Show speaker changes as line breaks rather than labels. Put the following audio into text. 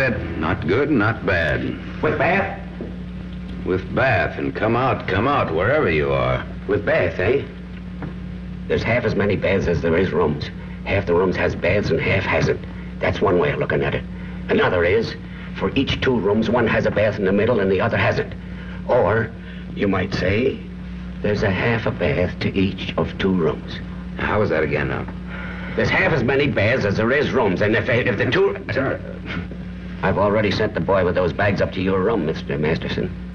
it. Not good, not bad.
With bath?
With bath, and come out, wherever you are.
With bath, eh? There's half as many baths as there is rooms. Half the rooms has baths and half hasn't. That's one way of looking at it. Another is, for each 2 rooms, one has a bath in the middle and the other hasn't. Or, you might say, there's a half a bath to each of 2 rooms.
How was that again now?
There's half as many baths as there is rooms, and if the 2...
Sir.
I've already sent the boy with those bags up to your room, Mr. Masterson.